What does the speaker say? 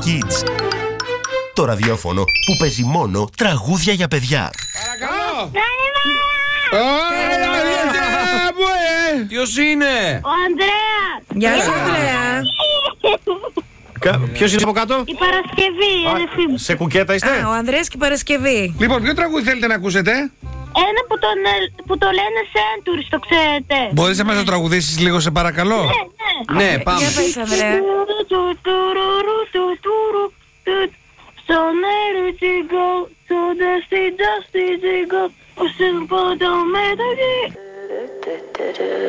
Kids. Το ραδιόφωνο που παίζει μόνο τραγούδια για παιδιά. Παρακαλώ! Ποιος είναι? Ο Ανδρέας! Γεια σου, Ανδρέα. Ποιος είναι από κάτω? Η Παρασκευή, η αδερφή μου. Σε κουκέτα είστε? Ο Ανδρέας και η Παρασκευή. Λοιπόν, ποιο τραγούδι θέλετε να ακούσετε? Ένα που το λένε Centuries, το ξέρετε. Μπορείς να μας το τραγουδήσεις λίγο, σε παρακαλώ? Ναι, πάμε. Για πες, Ανδρέα. So let it go, so dusty, go.